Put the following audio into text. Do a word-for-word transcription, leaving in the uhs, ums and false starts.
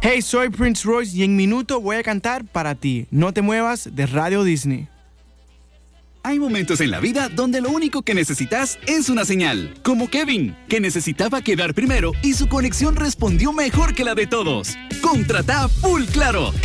Hey, soy Prince Royce y en minuto voy a cantar para ti. No te muevas de Radio Disney. Hay momentos en la vida donde lo único que necesitas es una señal. Como Kevin, que necesitaba quedar primero y su conexión respondió mejor que la de todos. Contrata Full Claro.